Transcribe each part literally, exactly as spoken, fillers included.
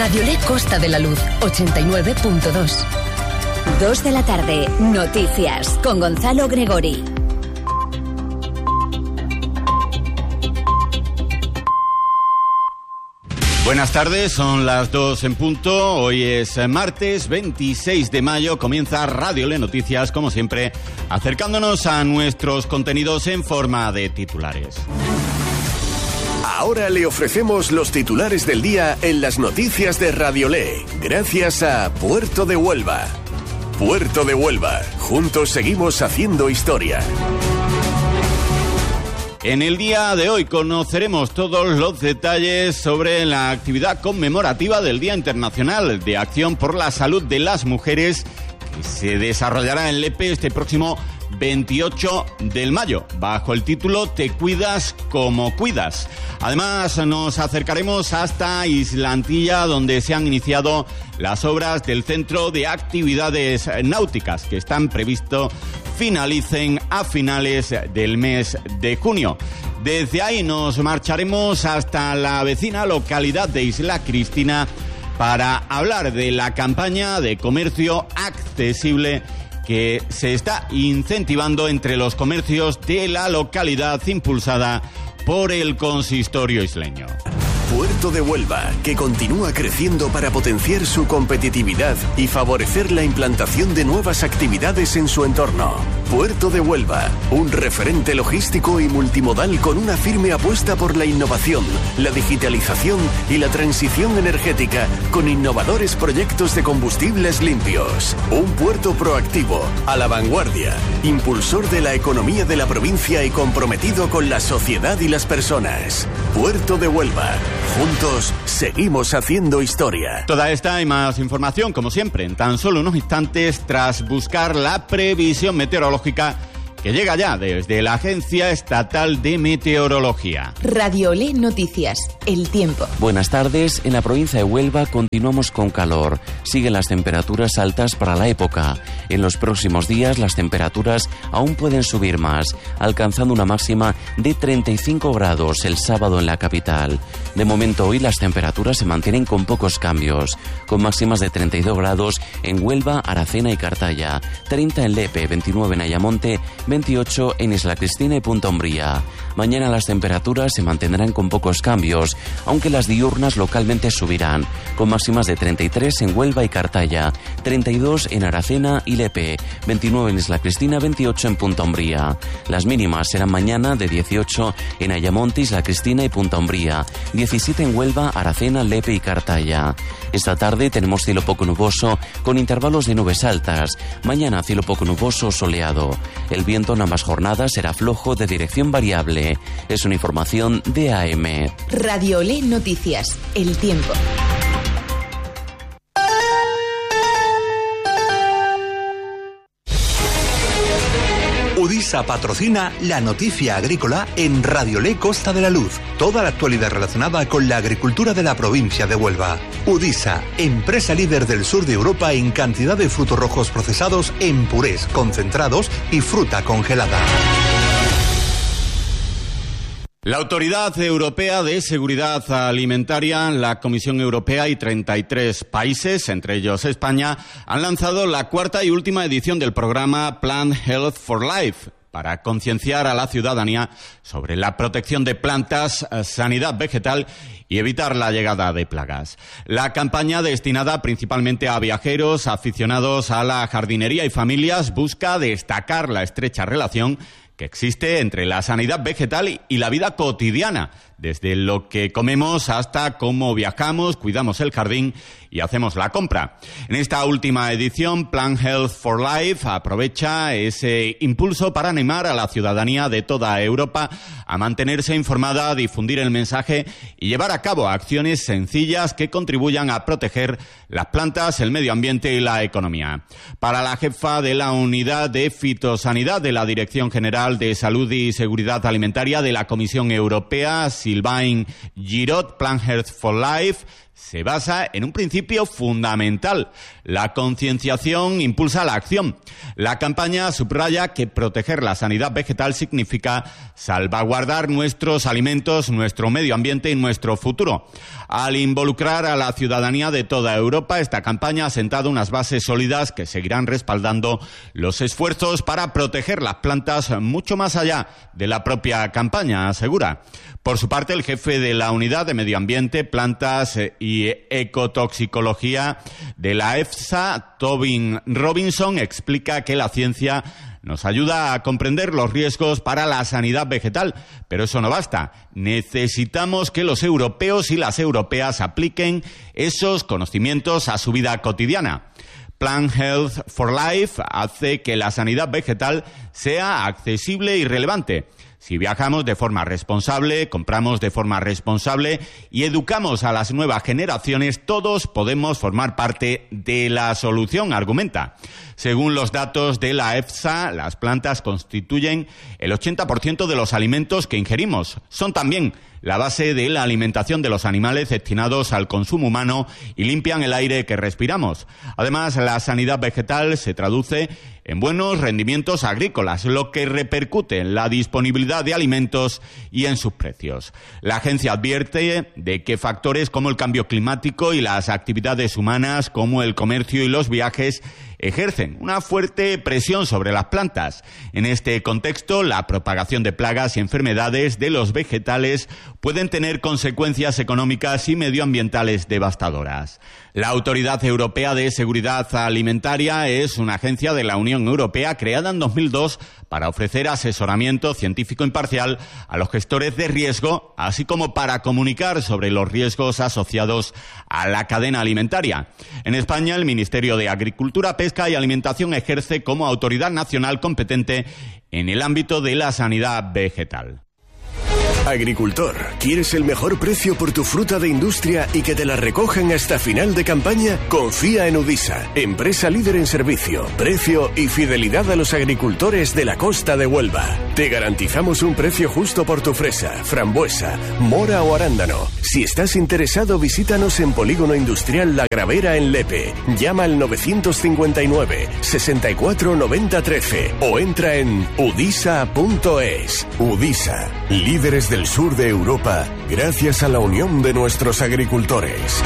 Radiolé Costa de la Luz, ochenta y nueve punto dos. Dos de la tarde, noticias, con Gonzalo Gregori. Buenas tardes, son las dos en punto. Hoy es martes veintiséis de mayo. Comienza Radiolé Noticias, como siempre, acercándonos a nuestros contenidos en forma de titulares. Ahora le ofrecemos los titulares del día en las noticias de Radiolé, gracias a Puerto de Huelva. Puerto de Huelva, juntos seguimos haciendo historia. En el día de hoy conoceremos todos los detalles sobre la actividad conmemorativa del Día Internacional de Acción por la Salud de las Mujeres, que se desarrollará en Lepe este próximo veintiocho de mayo, bajo el título Te cuidas como cuidas. Además, nos acercaremos hasta Islantilla, donde se han iniciado las obras del Centro de Actividades Náuticas, que están previsto finalicen a finales del mes de junio. Desde ahí nos marcharemos hasta la vecina localidad de Isla Cristina para hablar de la campaña de comercio accesible que se está incentivando entre los comercios de la localidad, impulsada por el consistorio isleño. Puerto de Huelva, que continúa creciendo para potenciar su competitividad y favorecer la implantación de nuevas actividades en su entorno. Puerto de Huelva, un referente logístico y multimodal con una firme apuesta por la innovación, la digitalización y la transición energética, con innovadores proyectos de combustibles limpios. Un puerto proactivo, a la vanguardia, impulsor de la economía de la provincia y comprometido con la sociedad y las personas. Puerto de Huelva. Juntos seguimos haciendo historia. Toda esta y más información, como siempre, en tan solo unos instantes, tras buscar la previsión meteorológica que llega ya desde la Agencia Estatal de Meteorología. Radiolé Noticias, el tiempo. Buenas tardes. En la provincia de Huelva continuamos con calor. Siguen las temperaturas altas para la época. En los próximos días las temperaturas aún pueden subir más, alcanzando una máxima de treinta y cinco grados el sábado en la capital. De momento hoy las temperaturas se mantienen con pocos cambios, con máximas de treinta y dos grados en Huelva, Aracena y Cartaya, treinta en Lepe, veintinueve en Ayamonte, veintiocho en Isla Cristina y Punta Umbría. Mañana las temperaturas se mantendrán con pocos cambios, aunque las diurnas localmente subirán, con máximas de treinta y tres en Huelva y Cartaya, treinta y dos en Aracena y Lepe, veintinueve en Isla Cristina, veintiocho en Punta Umbría. Las mínimas serán mañana de dieciocho en Ayamonte, Isla Cristina y Punta Umbría, diecisiete en Huelva, Aracena, Lepe y Cartaya. Esta tarde tenemos cielo poco nuboso con intervalos de nubes altas. Mañana cielo poco nuboso o soleado. El viento en ambas jornadas será flojo de dirección variable. Es una información de A M. Radiolé Noticias, el tiempo. Udisa patrocina la noticia agrícola en Radiolé Costa de la Luz. Toda la actualidad relacionada con la agricultura de la provincia de Huelva. Udisa, empresa líder del sur de Europa en cantidad de frutos rojos procesados en purés, concentrados y fruta congelada. La Autoridad Europea de Seguridad Alimentaria, la Comisión Europea y treinta y tres países, entre ellos España, han lanzado la cuarta y última edición del programa Plant Health for Life, para concienciar a la ciudadanía sobre la protección de plantas, sanidad vegetal y evitar la llegada de plagas. La campaña, destinada principalmente a viajeros, aficionados a la jardinería y familias, busca destacar la estrecha relación que existe entre la sanidad vegetal y la vida cotidiana, desde lo que comemos hasta cómo viajamos, cuidamos el jardín y hacemos la compra. En esta última edición, Plant Health for Life aprovecha ese impulso para animar a la ciudadanía de toda Europa a mantenerse informada, a difundir el mensaje y llevar a cabo acciones sencillas que contribuyan a proteger las plantas, el medio ambiente y la economía. Para la jefa de la Unidad de Fitosanidad de la Dirección General de Salud y Seguridad Alimentaria de la Comisión Europea, Sylvain Giraud, Plant Health for Life se basa en un principio fundamental. La concienciación impulsa la acción. La campaña subraya que proteger la sanidad vegetal significa salvaguardar nuestros alimentos, nuestro medio ambiente y nuestro futuro. Al involucrar a la ciudadanía de toda Europa, esta campaña ha sentado unas bases sólidas que seguirán respaldando los esfuerzos para proteger las plantas mucho más allá de la propia campaña, asegura. Por su parte, el jefe de la Unidad de Medio Ambiente, Plantas y Ecotoxicología de la EFSA, Tobin Robinson, explica que la ciencia nos ayuda a comprender los riesgos para la sanidad vegetal, pero eso no basta. Necesitamos que los europeos y las europeas apliquen esos conocimientos a su vida cotidiana. Plant Health for Life hace que la sanidad vegetal sea accesible y relevante. Si viajamos de forma responsable, compramos de forma responsable y educamos a las nuevas generaciones, todos podemos formar parte de la solución, argumenta. Según los datos de la EFSA, las plantas constituyen el ochenta por ciento de los alimentos que ingerimos. Son también la base de la alimentación de los animales destinados al consumo humano y limpian el aire que respiramos. Además, la sanidad vegetal se traduce en buenos rendimientos agrícolas, lo que repercute en la disponibilidad de alimentos y en sus precios. La agencia advierte de que factores como el cambio climático y las actividades humanas, como el comercio y los viajes, ejercen una fuerte presión sobre las plantas. En este contexto, la propagación de plagas y enfermedades de los vegetales pueden tener consecuencias económicas y medioambientales devastadoras. La Autoridad Europea de Seguridad Alimentaria es una agencia de la Unión Europea creada en dos mil dos para ofrecer asesoramiento científico imparcial a los gestores de riesgo, así como para comunicar sobre los riesgos asociados a la cadena alimentaria. En España, el Ministerio de Agricultura, Pesca y Alimentación ejerce como autoridad nacional competente en el ámbito de la sanidad vegetal. Agricultor, ¿quieres el mejor precio por tu fruta de industria y que te la recojan hasta final de campaña? Confía en Udisa, empresa líder en servicio, precio y fidelidad a los agricultores de la costa de Huelva. Te garantizamos un precio justo por tu fresa, frambuesa, mora o arándano. Si estás interesado, visítanos en Polígono Industrial La Gravera en Lepe. Llama al novecientos cincuenta y nueve, sesenta y cuatro, noventa, trece o entra en udisa punto es. Udisa, líderes del sur de Europa, gracias a la unión de nuestros agricultores.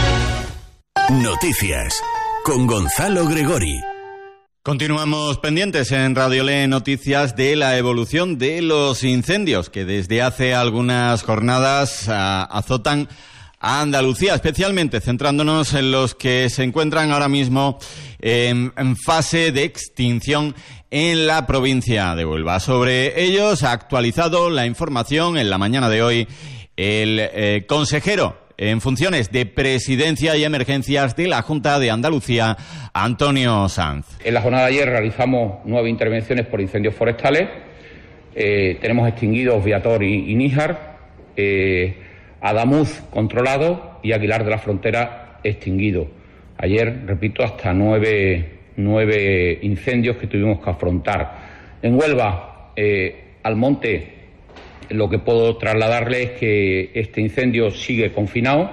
Noticias con Gonzalo Gregori. Continuamos pendientes en Radiolé Noticias de la evolución de los incendios que desde hace algunas jornadas uh, azotan a Andalucía, especialmente centrándonos en los que se encuentran ahora mismo en, en fase de extinción en la provincia de Huelva. Sobre ellos ha actualizado la información en la mañana de hoy el eh, consejero en funciones de Presidencia y Emergencias de la Junta de Andalucía, Antonio Sanz. En la jornada de ayer realizamos nueve intervenciones por incendios forestales. Eh, tenemos extinguidos Viator y, y Níjar, eh, Adamuz controlado y Aguilar de la Frontera extinguido. Ayer, repito, hasta nueve, nueve incendios que tuvimos que afrontar. En Huelva, eh, Almonte, lo que puedo trasladarle es que este incendio sigue confinado,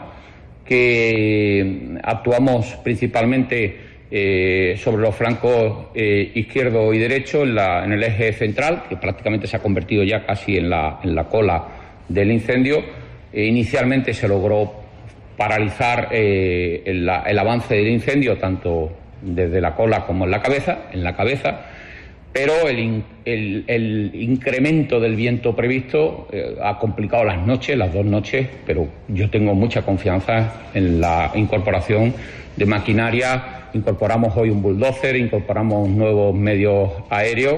que actuamos principalmente eh, sobre los flancos eh, izquierdo y derecho en, la, en el eje central, que prácticamente se ha convertido ya casi en la, en la cola del incendio. Eh, inicialmente se logró paralizar eh, el, el avance del incendio tanto desde la cola como en la cabeza, en la cabeza. Pero el, el, el incremento del viento previsto eh, ha complicado las noches, las dos noches, pero yo tengo mucha confianza en la incorporación de maquinaria. Incorporamos hoy un bulldozer, incorporamos nuevos medios aéreos,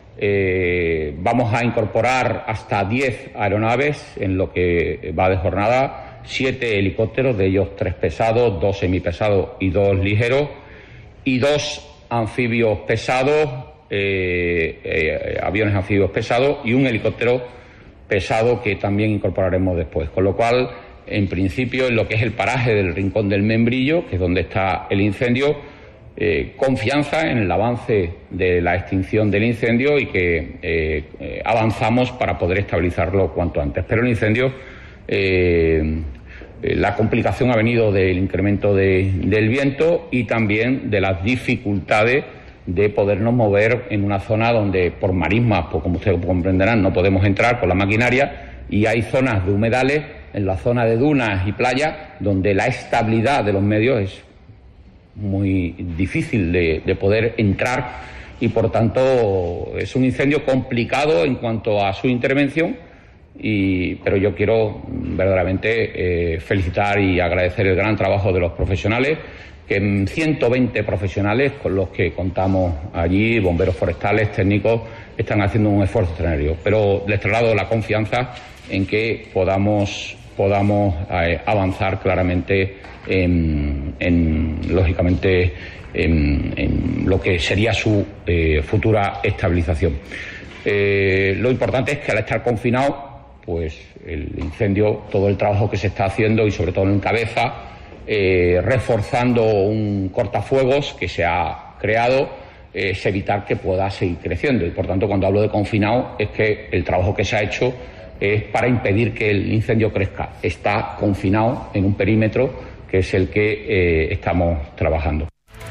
eh, vamos a incorporar hasta diez aeronaves en lo que va de jornada, siete helicópteros, de ellos tres pesados, dos semipesados y dos ligeros, y dos anfibios pesados, Eh, eh, aviones anfibios pesados y un helicóptero pesado que también incorporaremos después. Con lo cual, en principio, en lo que es el paraje del Rincón del Membrillo, que es donde está el incendio, eh, confianza en el avance de la extinción del incendio y que eh, eh, avanzamos para poder estabilizarlo cuanto antes. Pero el incendio eh, Eh, la complicación ha venido del incremento de, del viento y también de las dificultades de podernos mover en una zona donde por marismas, pues como ustedes comprenderán, no podemos entrar con la maquinaria, y hay zonas de humedales en la zona de dunas y playas donde la estabilidad de los medios es muy difícil de, de poder entrar, y por tanto es un incendio complicado en cuanto a su intervención, y, pero yo quiero verdaderamente eh, felicitar y agradecer el gran trabajo de los profesionales, que en ciento veinte profesionales con los que contamos allí, bomberos forestales, técnicos, están haciendo un esfuerzo extraordinario. Pero les traslado la confianza en que podamos, podamos eh, avanzar claramente en, en lógicamente, en, en lo que sería su eh, futura estabilización. Eh, lo importante es que al estar confinado, pues el incendio, todo el trabajo que se está haciendo y sobre todo en cabeza, Eh, reforzando un cortafuegos que se ha creado, eh, es evitar que pueda seguir creciendo. Y por tanto, cuando hablo de confinado, es que el trabajo que se ha hecho es para impedir que el incendio crezca. Está confinado en un perímetro que es el que eh, estamos trabajando.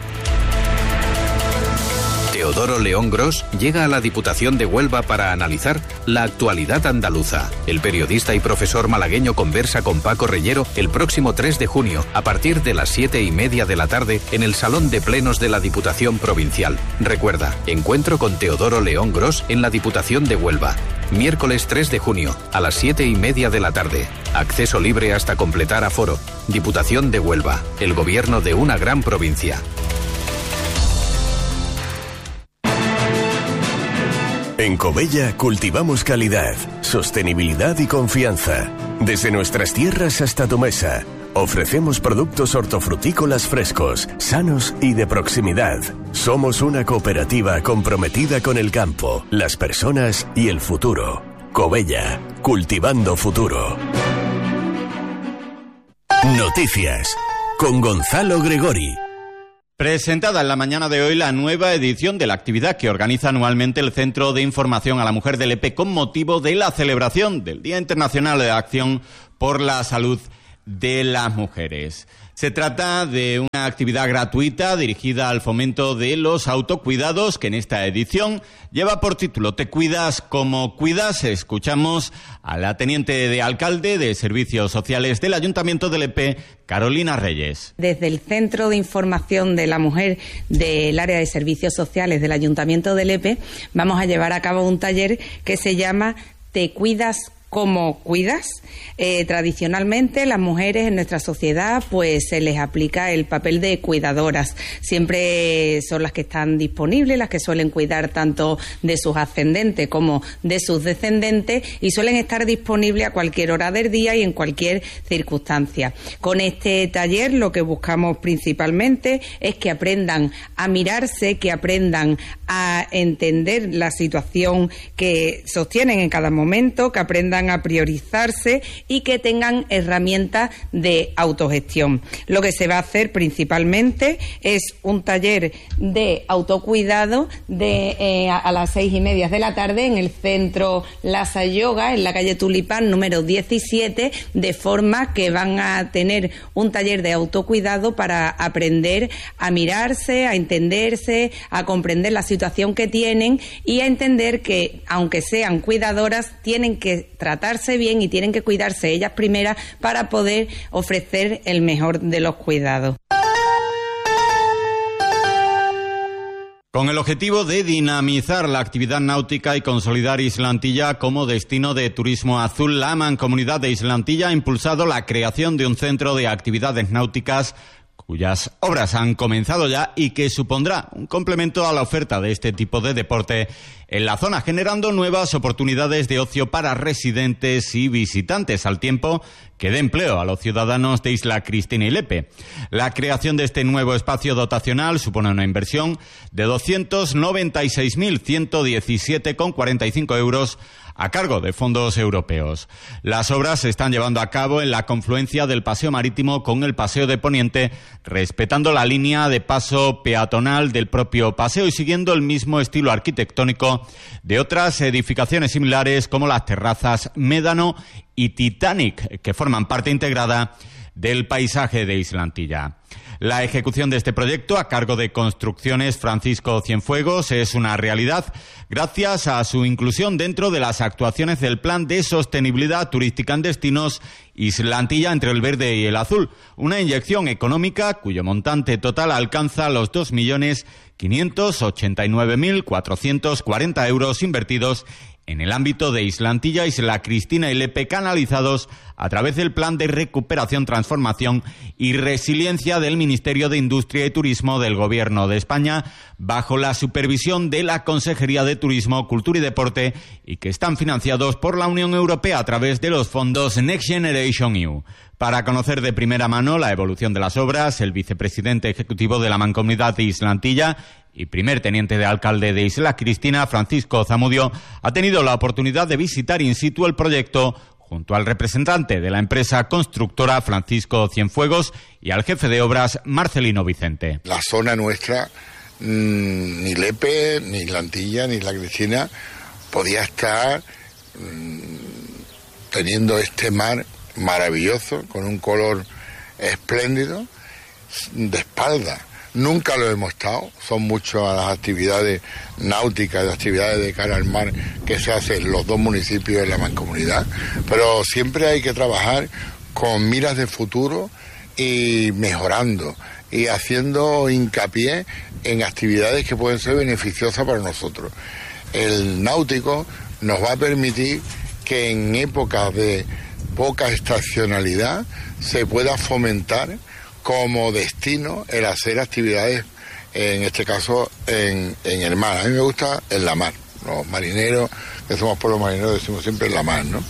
Teodoro León Gros llega a la Diputación de Huelva para analizar la actualidad andaluza. El periodista y profesor malagueño conversa con Paco Reyero el próximo tres de junio a partir de las siete y media de la tarde en el Salón de Plenos de la Diputación Provincial. Recuerda, encuentro con Teodoro León Gros en la Diputación de Huelva. Miércoles tres de junio a las siete y media de la tarde. Acceso libre hasta completar aforo. Diputación de Huelva, el gobierno de una gran provincia. En Covella cultivamos calidad, sostenibilidad y confianza. Desde nuestras tierras hasta tu mesa, ofrecemos productos hortofrutícolas frescos, sanos y de proximidad. Somos una cooperativa comprometida con el campo, las personas y el futuro. Covella, cultivando futuro. Noticias, con Gonzalo Gregori. Presentada en la mañana de hoy la nueva edición de la actividad que organiza anualmente el Centro de Información a la Mujer del E P E con motivo de la celebración del Día Internacional de Acción por la Salud de las Mujeres. Se trata de una actividad gratuita dirigida al fomento de los autocuidados que en esta edición lleva por título Te cuidas como cuidas. Escuchamos a la teniente de alcalde de Servicios Sociales del Ayuntamiento del E P E, Carolina Reyes. Desde el Centro de Información de la Mujer del Área de Servicios Sociales del Ayuntamiento del E P E vamos a llevar a cabo un taller que se llama Te cuidas como cuidas. Eh, tradicionalmente las mujeres en nuestra sociedad pues se les aplica el papel de cuidadoras. Siempre son las que están disponibles, las que suelen cuidar tanto de sus ascendentes como de sus descendentes y suelen estar disponibles a cualquier hora del día y en cualquier circunstancia. Con este taller lo que buscamos principalmente es que aprendan a mirarse, que aprendan a entender la situación que sostienen en cada momento, que aprendan a priorizarse y que tengan herramientas de autogestión. Lo que se va a hacer principalmente es un taller de autocuidado de eh, a las seis y media de la tarde en el centro Lhasa Yoga, en la calle Tulipán número diecisiete, de forma que van a tener un taller de autocuidado para aprender a mirarse, a entenderse, a comprender la situación que tienen y a entender que, aunque sean cuidadoras, tienen que tratarse bien y tienen que cuidarse ellas primeras para poder ofrecer el mejor de los cuidados. Con el objetivo de dinamizar la actividad náutica y consolidar Islantilla como destino de turismo azul, la Mancomunidad de Islantilla ha impulsado la creación de un centro de actividades náuticas cuyas obras han comenzado ya y que supondrá un complemento a la oferta de este tipo de deporte en la zona, generando nuevas oportunidades de ocio para residentes y visitantes, al tiempo que dé empleo a los ciudadanos de Isla Cristina y Lepe. La creación de este nuevo espacio dotacional supone una inversión de doscientos noventa y seis mil ciento diecisiete coma cuarenta y cinco euros a cargo de fondos europeos. Las obras se están llevando a cabo en la confluencia del Paseo Marítimo con el Paseo de Poniente, respetando la línea de paso peatonal del propio paseo y siguiendo el mismo estilo arquitectónico de otras edificaciones similares como las terrazas Médano y Titanic, que forman parte integrada del paisaje de Islantilla. La ejecución de este proyecto, a cargo de Construcciones Francisco Cienfuegos, es una realidad gracias a su inclusión dentro de las actuaciones del Plan de Sostenibilidad Turística en Destinos Islantilla entre el verde y el azul, una inyección económica cuyo montante total alcanza los dos millones quinientos ochenta y nueve mil cuatrocientos cuarenta euros invertidos en el ámbito de Islantilla, Isla Cristina y Lepe, canalizados a través del Plan de Recuperación, Transformación y Resiliencia del Ministerio de Industria y Turismo del Gobierno de España, bajo la supervisión de la Consejería de Turismo, Cultura y Deporte, y que están financiados por la Unión Europea a través de los fondos Next Generation E U. Para conocer de primera mano la evolución de las obras, el vicepresidente ejecutivo de la Mancomunidad de Islantilla y primer teniente de alcalde de Isla Cristina, Francisco Zamudio, ha tenido la oportunidad de visitar in situ el proyecto junto al representante de la empresa constructora, Francisco Cienfuegos, y al jefe de obras, Marcelino Vicente. La zona nuestra, mmm, ni Lepe, ni Islantilla, ni Isla Cristina, podía estar mmm, teniendo este mar maravilloso, con un color espléndido, de espalda. Nunca lo hemos estado, son muchas las actividades náuticas, las actividades de cara al mar que se hacen en los dos municipios de la mancomunidad, pero siempre hay que trabajar con miras de futuro y mejorando y haciendo hincapié en actividades que pueden ser beneficiosas para nosotros. El náutico nos va a permitir que en épocas de poca estacionalidad se pueda fomentar como destino el hacer actividades, en este caso en, en el mar. A mí me gusta en la mar. Los marineros, que somos pueblos marineros, decimos siempre en la mar, ¿no?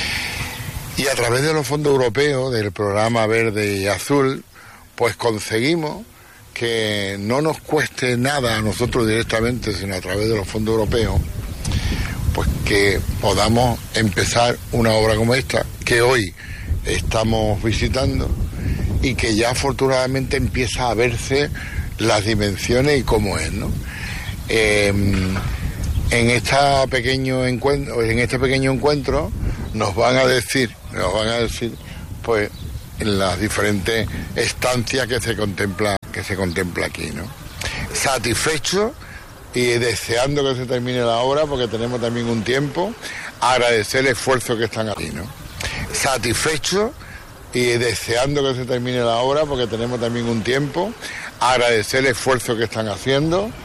Y a través de los fondos europeos, del programa Verde y Azul, pues conseguimos que no nos cueste nada a nosotros directamente, sino a través de los fondos europeos, pues que podamos empezar una obra como esta, que hoy estamos visitando, y que ya afortunadamente empieza a verse las dimensiones y cómo es, ¿no? Eh, en esta pequeño encuentro, en este pequeño encuentro nos van a decir, nos van a decir, pues, en las diferentes estancias que se contempla, que se contempla aquí, ¿no? Satisfecho y deseando que se termine la obra, porque tenemos también un tiempo, agradecer el esfuerzo que están aquí, ¿no? Satisfecho y deseando que se termine la obra, porque tenemos también un tiempo, agradecer el esfuerzo que están haciendo